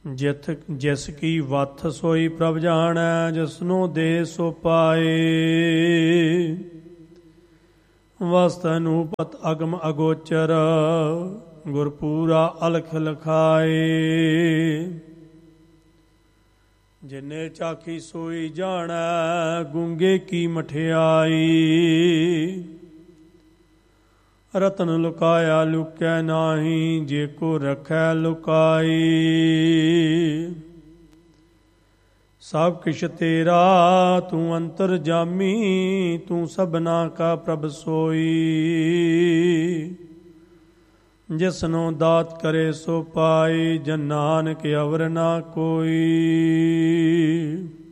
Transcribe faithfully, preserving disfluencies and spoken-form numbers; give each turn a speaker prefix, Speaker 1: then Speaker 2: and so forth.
Speaker 1: ਜਿਤ ਜਿਸ ਕੀ ਵਥ ਸੋਈ ਪ੍ਰਭ ਜਾਣੈ, ਜਿਸਨੂੰ ਦੇ ਸੋ ਪਾਏ। ਵਸਤ ਅਨੂਪਤ ਅਗਮ ਅਗੋਚਰ, ਗੁਰਪੂਰਾ ਅਲਖ ਲਖਾਏ। ਜਿਨੇ ਚਾਖੀ ਸੋਈ ਜਾਣੈ, ਗੂੰਗੇ ਕੀ ਮਠਿਆਈ। ਰਤਨ ਲੁਕਾਇਆ ਲੁਕੈ ਨਾਹੀ, ਜੇ ਕੋ ਰਖੈ ਲੁਕਾਈ। ਸਭ ਕਿਛ ਤੇਰਾ ਤੂੰ ਅੰਤਰ ਜਾਮੀ, ਤੂੰ ਸਭਨਾ ਕਾ ਪ੍ਰਭ ਸੋਈ। ਜਿਸਨੂੰ ਦਾਤ ਕਰੇ ਸੋ ਪਾਈ, ਜਨ ਨਾਨਕ ਅਵਰ ਨਾ ਕੋਈ।